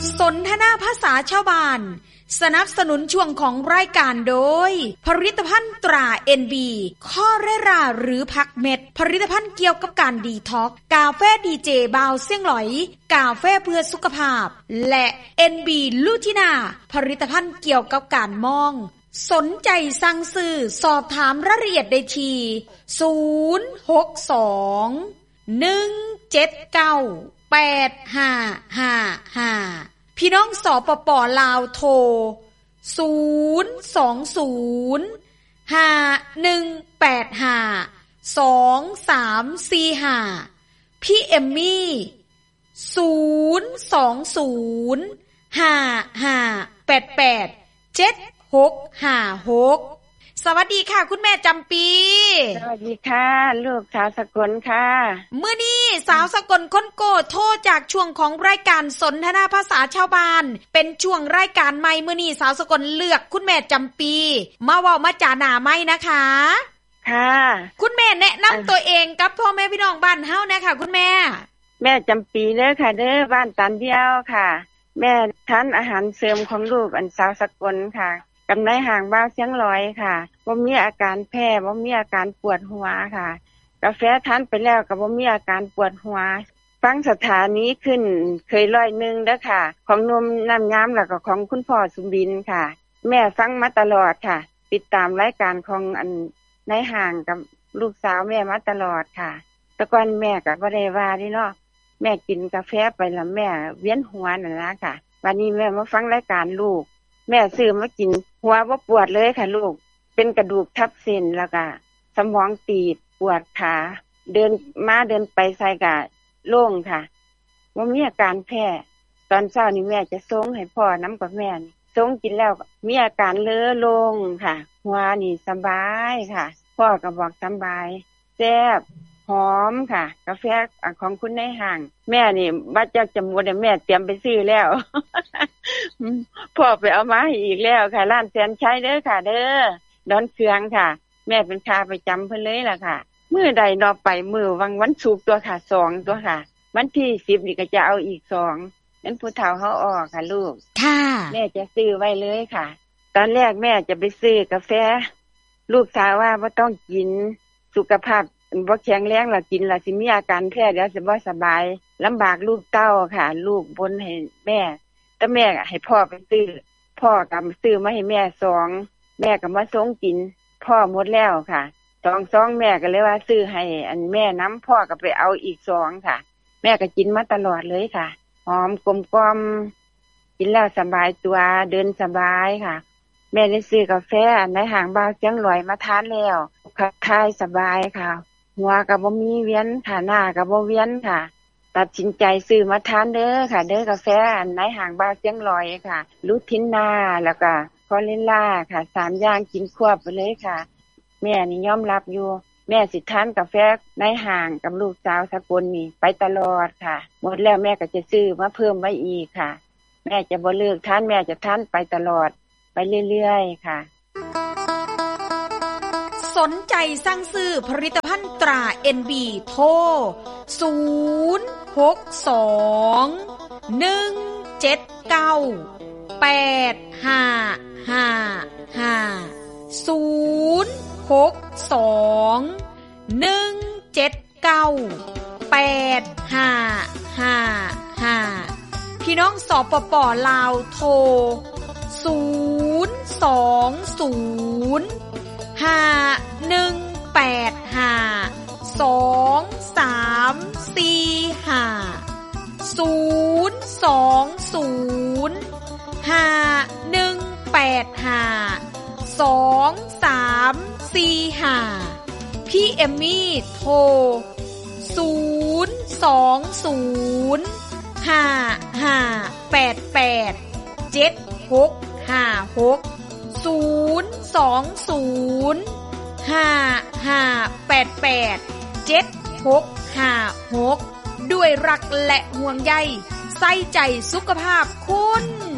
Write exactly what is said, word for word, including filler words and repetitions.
สนทนาภาษาชาวบ้านสนับสนุนช่วงของรายการโดยผลิตภัณฑ์ตรา เอ็น บี ข้อเรราหรือผักเม็ดผลิตภัณฑ์เกี่ยวกับการดีท็อกซ์กาแฟดีเจบาวเสี่ยงหลอยกาแฟเพื่อสุขภาพและ เอ็น บี ลูทินาผลิตภัณฑ์เกี่ยวกับการมองสนใจสั่งซื้อสอบถามรายละเอียดได้ที่ศูนย์ หก สอง หนึ่ง เจ็ด เก้า แปด ห้า ห้า ห้าพี่น้องสปป.ลาวโทรศูนย์ สอง ศูนย์ ห้า หนึ่ง แปด ห้า สอง สาม สี่ ห้าพี่เอมมี่ศูนย์ สอง ศูนย์ ห้า ห้า แปด แปด เจ็ด หก ห้า หกสวัสดีค่ะคุณแม่จำปีสวัสดีค่ะลูกสาวสกลค่ะมื้อนี้สาวสกลคนโกโทรจากช่วงของรายการสนทนาภาษาชาวบ้านเป็นช่วงรายการใหม่มื้อนี้สาวสกลเลือกคุณแม่จำปีมาเว้ามาจาหน้าใหม่นะคะค่ะคุณแม่แนะนำตัวเองกับพ่อแม่พี่น้องบ้านเฮาแน่ค่ะคุณแม่แม่จำปีเด้อค่ะเด้อบ้านตันเดียวค่ะแม่ทานอาหารเสริมของลูกอันสาวสกลค่ะกำไนห่างบ้าวเสียงลอยค่ะบ่มีอาการแพ้บ่มีอาการปวดหัวค่ะกาแฟทานไปแล้วก็บ่มีอาการปวดหัวฟังสถานีขึ้นเคยร้อยหนึ่งเด้อค่ะของนมน้ำยามแล้วก็ของคุณพ่อสุบินค่ะแม่ฟังมาตลอดค่ะติดตามรายการของอันในห่างกับลูกสาวแม่มาตลอดค่ะแต่ก่อนแม่ก็บ่ได้ว่าดิเนาะแม่กินกาแฟไปแล้วแม่เวียนหัวนั่นล่ะค่ะวันนี้แม่มาฟังรายการลูกแม่ซื้อมากินหัวบ่ปวดเลยค่ะลูกเป็นกระดูกทับเส้นแล้วก็สมองตีบปวดขาเดินมาเดินไปไสก็โล่งค่ะบ่มีอาการแพ้ตอนเช้านี่แม่จะส่งให้พ่อนำกับแม่นี่ส่งกินแล้วมีอาการเลอะลงค่ะหัวนี่สบายค่ะพ่อก็บอกสบายแซ่บหอมค่ะกาแฟของคุณในห้างแม่นี่ว่าจะจะหมดแม่เตรียมไปซื้อแล้วพ่อไปเอามาให้อีกแล้วค่ะร้านแสนชัยเด้อค่ะเด้อดอนเคืองค่ะแม่เป็นค้าประจำเพิ่นเลยล่ะค่ะมื้อใดนอไปมื้อวันวันศุกร์ตัวค่ะสองตัวค่ะวันที่สิบนี่ก็จะเอาอีกสองนั้นผู้เฒ่าเฮาออกค่ะลูกค่ะแม่จะซื้อไว้เลยค่ะตอนแรกแม่จะไปซื้อกาแฟลูกสาวว่าบ่ต้องกินสุขภาพบ่แข็งแรงล่ะกินล่ะสิมีอาการแพ้เดี๋ยวสิบ่สบายลำบากลูกเต้าค่ะลูกบ่นให้แม่แต่แม่ให้พ่อไปซื้อพ่อก็ซื้อมาให้แม่สองแม่ก็มาส่งกินพ่อหมดแล้วค่ะสองซองแม่ก็เลยว่าซื้อให้อันแม่นำพ่อก็ไปเอาอีกสองค่ะแม่ก็กินมาตลอดเลยค่ะหอมกลมกล่อมกินแล้วสบายตัวเดินสบายค่ะแม่ได้ซื้อกาแฟในห้างบ้าวเสียงลอยมาทานแล้วขับถ่ายสบายค่ะหัวก็บ่มีเวียนค่ะหน้าก็บ่เวียนค่ะตัดสินใจซื้อมาทานเด้อค่ะเด้อกาแฟในห้างบ้าวเสียงลอยค่ะลูทินนาแล้วก็คอเลล่าค่ะสามอย่างกินควบไปเลยค่ะแม่นี่ยอมรับอยู่แม่สิทานกาแฟในห้างกับลูกสาวสกลนี่ไปตลอดค่ะหมดแล้วแม่ก็จะซื้อมาเพิ่มไว้อีกค่ะแม่จะบ่เลิกทานแม่จะทานไปตลอดไปเรื่อยๆค่ะสนใจสั่งซื้อผลิตภัณฑ์ตรา เอ็น บี โทรศูนย์ หก สอง หนึ่ง เจ็ด เก้า แปด ห้า ห้า ห้าศูนย์ หก สอง หนึ่ง เจ็ด เก้า แปด ห้า ห้า ห้าพี่น้องสปป.ลาวโทรศูนย์ สอง ศูนย์ ห้า หนึ่ง แปด ห้า สอง สาม สี่ ห้าศูนย์ สอง ศูนย์ ห้า หนึ่ง แปด ห้า สอง สาม สี่ ห้าพี่เอมมี่โทรศูนย์ สอง ศูนย์ ห้า ห้า แปด แปด เจ็ด หก ห้า หกศูนย์ สอง ศูนย์ ห้า ห้า แปด แปด เจ็ด หก ห้า หกด้วยรักและห่วงใยใส่ใจสุขภาพคุณ